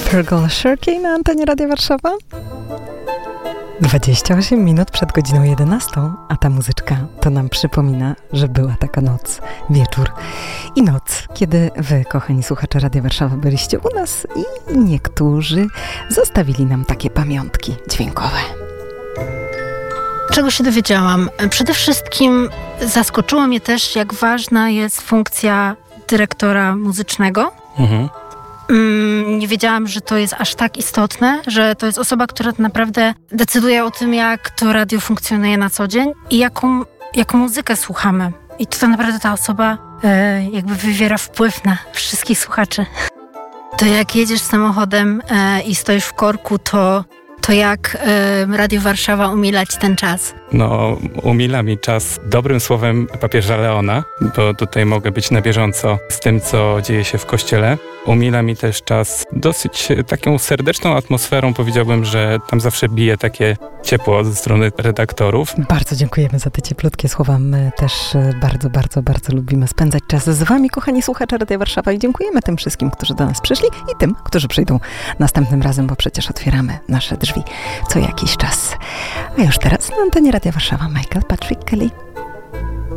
Turgle Shirky na antenie Radia Warszawa. 28 minut przed godziną 11, a ta muzyczka to nam przypomina, że była taka noc, wieczór i noc, kiedy wy, kochani słuchacze Radia Warszawa, byliście u nas i niektórzy zostawili nam takie pamiątki dźwiękowe. Czego się dowiedziałam? Przede wszystkim zaskoczyło mnie też, jak ważna jest funkcja dyrektora muzycznego. Nie wiedziałam, że to jest aż tak istotne, że to jest osoba, która naprawdę decyduje o tym, jak to radio funkcjonuje na co dzień i jaką muzykę słuchamy. I to tak naprawdę ta osoba jakby wywiera wpływ na wszystkich słuchaczy. To jak jedziesz samochodem i stoisz w korku, to jak Radio Warszawa umila ci ten czas? No, umila mi czas dobrym słowem papieża Leona, bo tutaj mogę być na bieżąco z tym, co dzieje się w kościele. Umila mi też czas dosyć taką serdeczną atmosferą. Powiedziałbym, że tam zawsze bije takie ciepło ze strony redaktorów. Bardzo dziękujemy za te cieplutkie słowa. My też bardzo, bardzo, bardzo lubimy spędzać czas z wami, kochani słuchacze Radia Warszawa, i dziękujemy tym wszystkim, którzy do nas przyszli i tym, którzy przyjdą następnym razem, bo przecież otwieramy nasze drzwi co jakiś czas. A już teraz na antenie Radia Warszawa Michael Patrick Kelly.